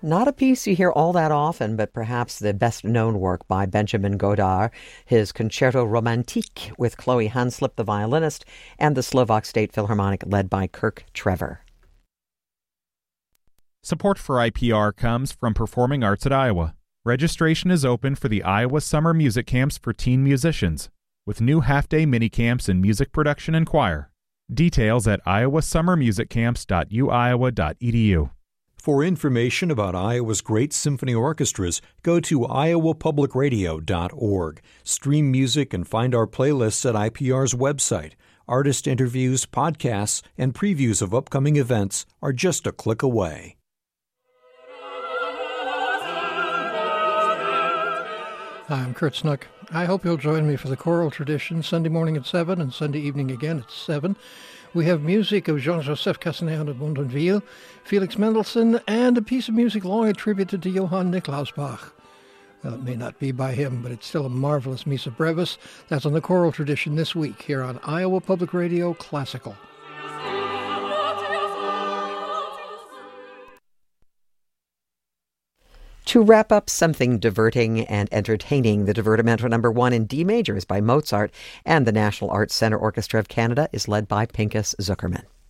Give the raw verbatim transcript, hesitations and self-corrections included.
Not a piece you hear all that often, but perhaps the best-known work by Benjamin Godard, his Concerto Romantique with Chloe Hanslip, the violinist, and the Slovak State Philharmonic led by Kirk Trevor. Support for I P R comes from Performing Arts at Iowa. Registration is open for the Iowa Summer Music Camps for teen musicians, with new half-day mini-camps in music production and choir. Details at iowa summer music camps dot u iowa dot e d u. For information about Iowa's great symphony orchestras, go to iowa public radio dot org. Stream music and find our playlists at I P R's website. Artist interviews, podcasts, and previews of upcoming events are just a click away. Hi, I'm Kurt Snook. I hope you'll join me for the choral tradition Sunday morning at seven and Sunday evening again at seven. We have music of Jean-Joseph Cassagnand of Montonville, Felix Mendelssohn, and a piece of music long attributed to Johann Nikolaus Bach. Well, it may not be by him, but it's still a marvelous Missa Brevis. That's on the choral tradition this week here on Iowa Public Radio Classical. To wrap up something diverting and entertaining, the Divertimento number one in D major is by Mozart, and the National Arts Centre Orchestra of Canada is led by Pinchas Zuckerman.